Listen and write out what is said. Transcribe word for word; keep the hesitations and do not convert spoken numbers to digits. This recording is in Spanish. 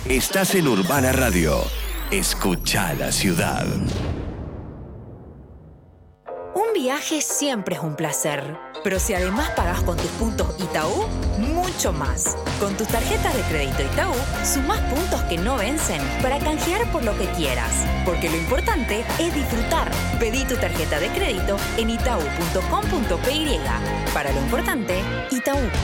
Estás en Urbana Radio. Escucha la ciudad. Un viaje siempre es un placer, pero si además pagás con tus puntos Itaú, mucho más. Con tus tarjetas de crédito Itaú, sumás puntos que no vencen para canjear por lo que quieras. Porque lo importante es disfrutar. Pedí tu tarjeta de crédito en itau punto com punto pe. Para lo importante, Itaú.